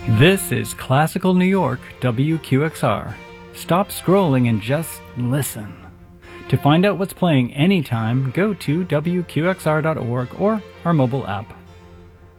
This is Classical New York WQXR. Stop scrolling and just listen. To find out what's playing anytime, go to WQXR.org or our mobile app.